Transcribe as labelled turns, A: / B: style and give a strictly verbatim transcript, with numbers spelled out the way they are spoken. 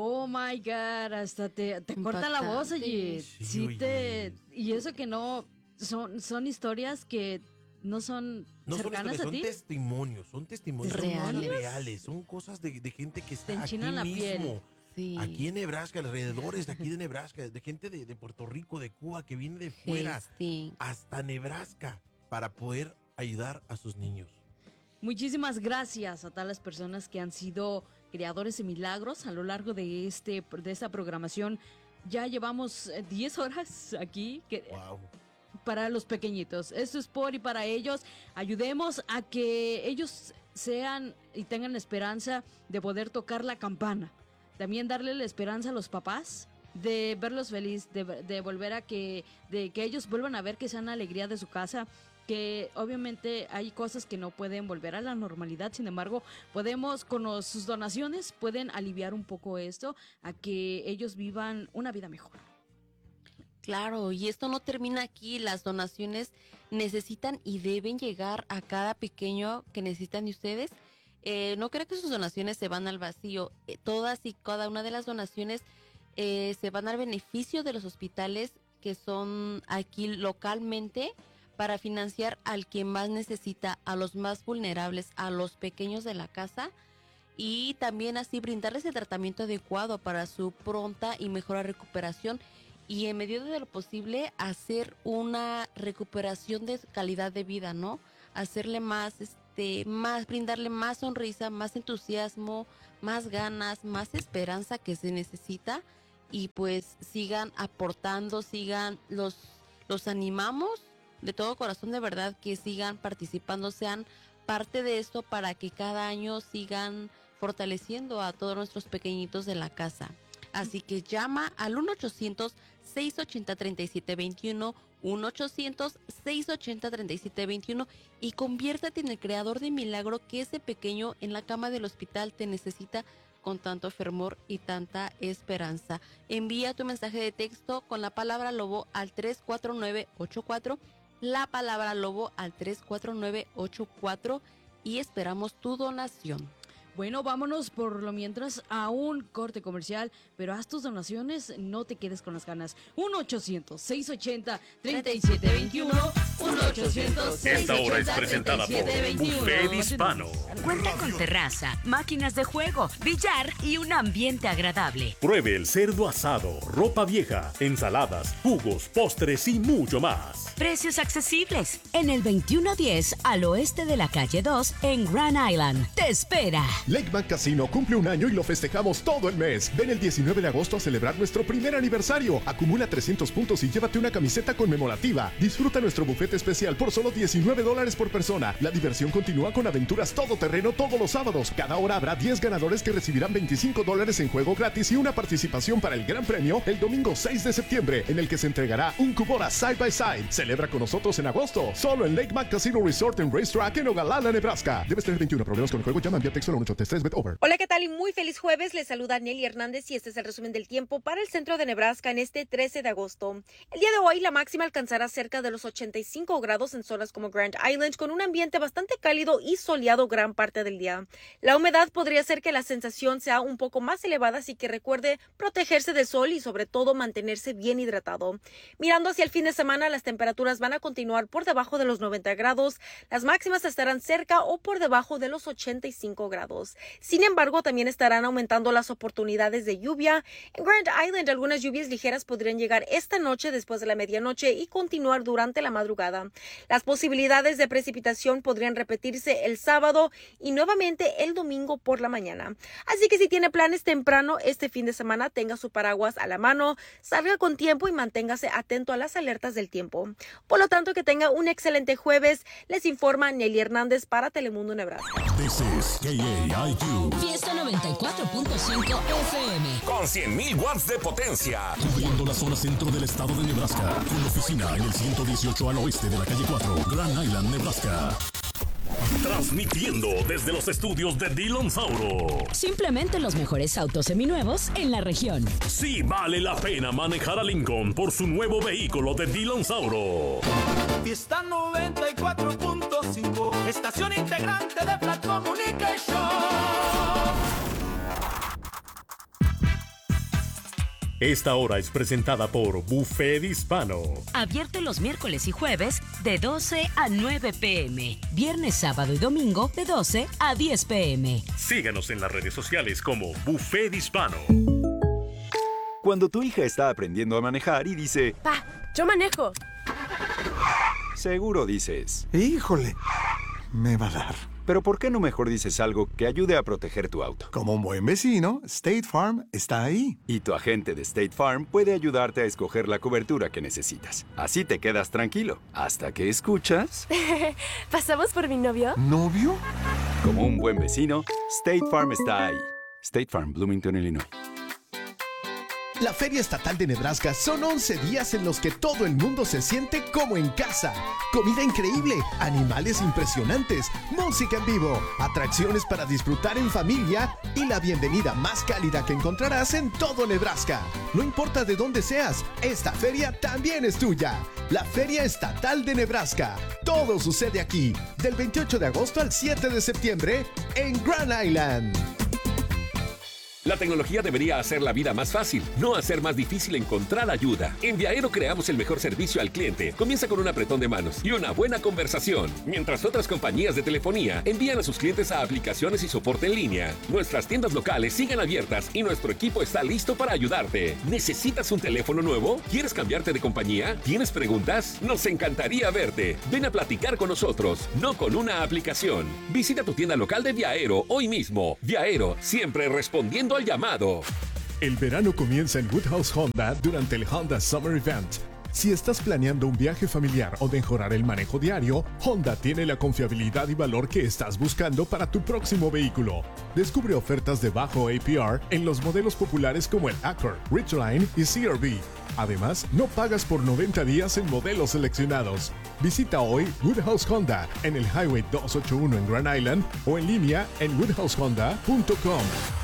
A: Oh my God, hasta te, te corta la voz, oye.
B: Sí,
A: Sí,
B: oye.
A: te. Y eso que no. Son, son historias que no son
B: No son
A: cercanas
B: historias,
A: a
B: son
A: ti.
B: testimonios, son testimonios, son cosas
C: Reales.
B: reales, son cosas de, de gente que
A: Te
B: está aquí
A: enchinan la piel.
B: mismo,
C: Sí.
B: aquí en Nebraska, alrededores de aquí de Nebraska, de gente de, de Puerto Rico, de Cuba, que viene de fuera
C: Hastings.
B: hasta Nebraska para poder ayudar a sus niños.
A: Muchísimas gracias a todas las personas que han sido creadores de milagros a lo largo de este de esta programación. Ya llevamos eh, diez horas aquí que,
B: Wow.
A: para los pequeñitos. Esto es por y para ellos. Ayudemos a que ellos sean y tengan esperanza de poder tocar la campana. También darle la esperanza a los papás de verlos feliz, de, de volver a que, de que ellos vuelvan a ver que sean alegría de su casa. Que obviamente hay cosas que no pueden volver a la normalidad, sin embargo, podemos, con los- sus donaciones, pueden aliviar un poco esto, a que ellos vivan una vida mejor.
C: Claro, y esto no termina aquí. Las donaciones necesitan y deben llegar a cada pequeño que necesitan de ustedes. Eh, no creo que sus donaciones se van al vacío. Eh, todas y cada una de las donaciones eh, se van al beneficio de los hospitales que son aquí localmente para financiar al que más necesita, a los más vulnerables, a los pequeños de la casa, y también así brindarles el tratamiento adecuado para su pronta y mejor recuperación, y en medida de lo posible hacer una recuperación de calidad de vida, ¿no? Hacerle más, este, más, brindarle más sonrisa, más entusiasmo, más ganas, más esperanza que se necesita, y pues sigan aportando, sigan, los, los animamos de todo corazón, de verdad, que sigan participando, sean parte de esto para que cada año sigan fortaleciendo a todos nuestros pequeñitos de la casa. Así que llama al uno ochocientos, seiscientos ochenta, treinta y siete veintiuno, uno ochocientos, seiscientos ochenta, treinta y siete veintiuno, y conviértate en el creador de milagro que ese pequeño en la cama del hospital te necesita con tanto fervor y tanta esperanza. Envía tu mensaje de texto con la palabra lobo al tres cuatro nueve ocho cuatro, la palabra lobo al tres cuatro nueve ocho cuatro, y esperamos tu donación.
A: Bueno, vámonos por lo mientras a un corte comercial, pero haz tus donaciones, no te quedes con las ganas. uno ochocientos, seiscientos ochenta, treinta y siete veintiuno, uno ochocientos,
D: Esta hora es
A: seiscientos ochenta,
D: presentada por
A: treinta y siete veintiuno.
D: Buffet Hispano.
E: Cuenta con terraza, máquinas de juego, billar y un ambiente agradable.
D: Pruebe el cerdo asado, ropa vieja, ensaladas, jugos, postres y mucho más.
E: Precios accesibles. En el veintiuno diez al oeste de la calle dos en Grand Island. Te espera.
F: Lakebank Casino cumple un año y lo festejamos todo el mes. Ven el diecinueve de agosto a celebrar nuestro primer aniversario. Acumula trescientos puntos y llévate una camiseta conmemorativa. Disfruta nuestro buffet especial por solo diecinueve dólares por persona. La diversión continúa con aventuras todoterreno todos los sábados. Cada hora habrá diez ganadores que recibirán veinticinco dólares en juego gratis y una participación para el gran premio el domingo seis de septiembre, en el que se entregará un Kubota Side by Side. Celebra con nosotros en agosto, solo en Lakebank Casino Resort and Racetrack en Ogallala, Nebraska. Debes tener veintiuno. Problemas con el juego, llama vía texto al uno ocho tres bet over.
G: Hola, ¿qué tal? Y muy feliz jueves. Les saluda Nelly Hernández y este es el resumen del tiempo para el centro de Nebraska en este trece de agosto. El día de hoy la máxima alcanzará cerca de los ochenta y cinco grados en zonas como Grand Island, con un ambiente bastante cálido y soleado gran parte del día. La humedad podría hacer que la sensación sea un poco más elevada, así que recuerde protegerse del sol y sobre todo mantenerse bien hidratado. Mirando hacia el fin de semana, las temperaturas van a continuar por debajo de los noventa grados. Las máximas estarán cerca o por debajo de los ochenta y cinco grados. Sin embargo, también estarán aumentando las oportunidades de lluvia. En Grand Island, algunas lluvias ligeras podrían llegar esta noche después de la medianoche y continuar durante la madrugada. Las posibilidades de precipitación podrían repetirse el sábado y nuevamente el domingo por la mañana. Así que si tiene planes temprano este fin de semana, tenga su paraguas a la mano, salga con tiempo y manténgase atento a las alertas del tiempo. Por lo tanto, que tenga un excelente jueves. Les informa Nelly Hernández para Telemundo Nebraska.
H: This is K A I Q.
E: Fiesta noventa y cuatro punto cinco F M.
I: Con cien mil watts de potencia.
H: Cubriendo la zona centro del estado de Nebraska. Con oficina en el ciento dieciocho al oeste de la calle cuatro, Grand Island, Nebraska.
D: Transmitiendo desde los estudios de Dillon Sauro.
E: Simplemente los mejores autos seminuevos en la región.
D: Sí vale la pena manejar a Lincoln por su nuevo vehículo de Dillon Sauro.
J: Fiesta noventa y cuatro punto cinco, estación integrante de Flat Communication.
D: Esta hora es presentada por Buffet Hispano.
E: Abierto los miércoles y jueves de doce a nueve pm. Viernes, sábado y domingo de doce a diez pm.
D: Síganos en las redes sociales como Buffet Hispano.
K: Cuando tu hija está aprendiendo a manejar y dice,
L: Pa, yo manejo.
K: Seguro dices,
M: híjole, me va a dar.
K: Pero ¿por qué no mejor dices algo que ayude a proteger tu auto?
M: Como un buen vecino, State Farm está ahí.
K: Y tu agente de State Farm puede ayudarte a escoger la cobertura que necesitas. Así te quedas tranquilo, hasta que escuchas...
L: ¿Pasamos por mi novio?
M: ¿Novio?
K: Como un buen vecino, State Farm está ahí. State Farm, Bloomington, Illinois.
F: La Feria Estatal de Nebraska son once días en los que todo el mundo se siente como en casa. Comida increíble, animales impresionantes, música en vivo, atracciones para disfrutar en familia y la bienvenida más cálida que encontrarás en todo Nebraska. No importa de dónde seas, esta feria también es tuya. La Feria Estatal de Nebraska. Todo sucede aquí, del veintiocho de agosto al siete de septiembre en Grand Island.
N: La tecnología debería hacer la vida más fácil, no hacer más difícil encontrar ayuda. En Viaero creamos el mejor servicio al cliente. Comienza con un apretón de manos y una buena conversación, mientras otras compañías de telefonía envían a sus clientes a aplicaciones y soporte en línea. Nuestras tiendas locales siguen abiertas y nuestro equipo está listo para ayudarte. ¿Necesitas un teléfono nuevo? ¿Quieres cambiarte de compañía? ¿Tienes preguntas? Nos encantaría verte. Ven a platicar con nosotros, no con una aplicación. Visita tu tienda local de Viaero hoy mismo. Viaero, siempre respondiendo al llamado.
F: El verano comienza en Woodhouse Honda durante el Honda Summer Event. Si estás planeando un viaje familiar o mejorar el manejo diario, Honda tiene la confiabilidad y valor que estás buscando para tu próximo vehículo. Descubre ofertas de bajo A P R en los modelos populares como el Accord, Ridgeline y C R V. Además, no pagas por noventa días en modelos seleccionados. Visita hoy Woodhouse Honda en el Highway doscientos ochenta y uno en Grand Island o en línea en woodhouse honda punto com.